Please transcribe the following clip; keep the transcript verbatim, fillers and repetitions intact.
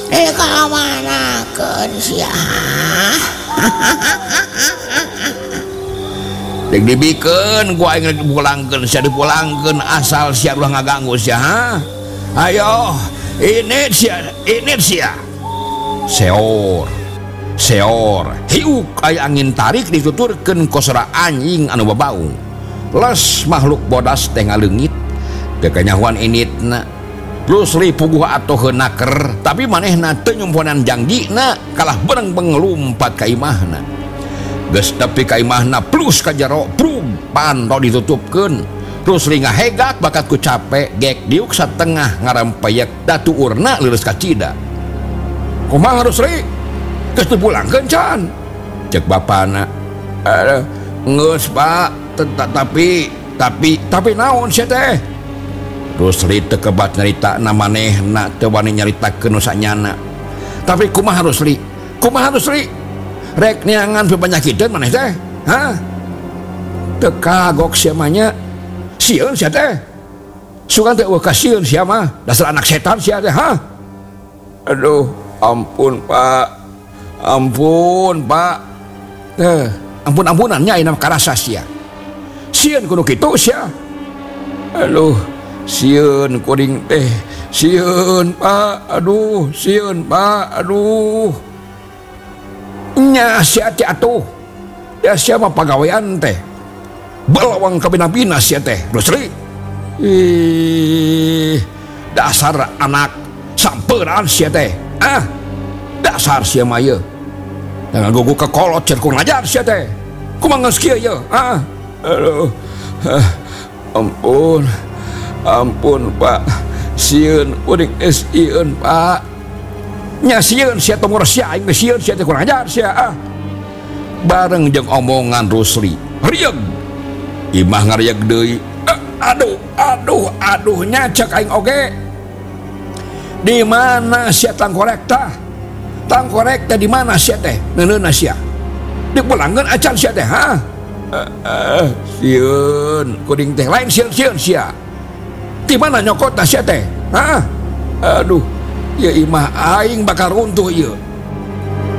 eh kamanakeun sia dek dibikeun gua aing dipulangkeun sia dipulangkeun asal sia ulah ngaganggu sia ha ayo ini sia ini sia seor seor hiuk aya angin tarik dituturkeun kosora anjing anu babau les makhluk bodas teh ngaleungit teu kanyahoan initna plus li puguh atoh naker tapi manehna teu nyumponan janggina kalah beurang benglumpat ka imahna geus tepi ka imahna plus ka jero prug pantau ditutupkeun terus li ngahegak bakat ku capek gek diuk satengah ngarampayek datuurna leureus ka cida kumaha harus li geus dipulangkeun can cek bapana eh geus pak tapi tapi tapi naon sia teh terus li teu kebat nyarita na manehna teu wani nyaritakeun nu sanyana tapi kumaha harus li kumaha harus li rek niangan panyakiteun maneh teh ha teu kagok sia mah nya sieun sia teh sugan teh eueuh kasieun sia mah dasar anak setan sia teh ha aduh ampun pak ampun pak teh ampun-ampunan nya ayeuna karasa sia sieun kudu kitu sia aduh sieun kuring teh sieun pak aduh sieun pak aduh nya sia teh atuh ya sia mah pagawean teh balawang kabina-bina sia teh Brusri ih dasar anak sampeuran sia teh ah dasar sia mah ieu dengan gugu kekolot cer ku ngajar sia teh kumaha geus kieu ieu ah aduh ah, ampun ampun pak sieun udik geus sieun pak nya sieun sia tumur sia aing sieun sia teh kurang ajar sia ah bareng jeung omongan Rusli rieg imah ngarieg deui aduh aduh aduh nya cek aing oge di mana sia tangkorek tah tangkorek teh di mana sia teh neuneuna sia dipulangkeun acan sia teh ha uh, uh, sieun kuring teh lain sieun sieun sia di mana nyokot tah sia teh ha aduh ya imah aing bakal runtuh ieu